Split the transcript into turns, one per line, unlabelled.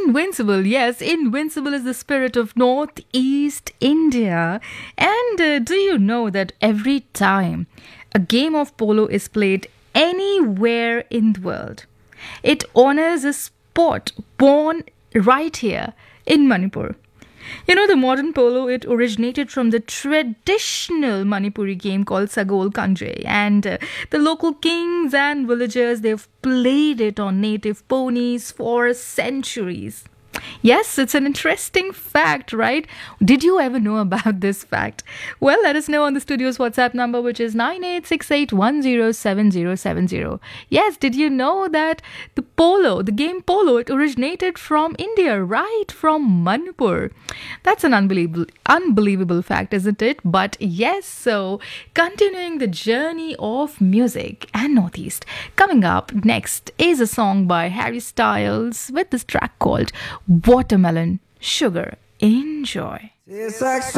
Invincible, yes, Invincible is the spirit of Northeast India. And do you know that every time a game of polo is played anywhere in the world, it honors a sport born right here in Manipur? You know, the modern polo, it originated from the traditional Manipuri game called Sagol Kanjay. And the local kings and villagers, they've played it on native ponies for centuries. Yes, it's an interesting fact, right? Did you ever know about this fact? Well, let us know on the studio's WhatsApp number, which is 9868107070. Yes, did you know that the game polo, it originated from India, right from Manipur? That's an unbelievable fact, isn't it? But yes, so continuing the journey of music and Northeast. Coming up next is a song by Harry Styles with this track called Watermelon Sugar. Enjoy.
It's like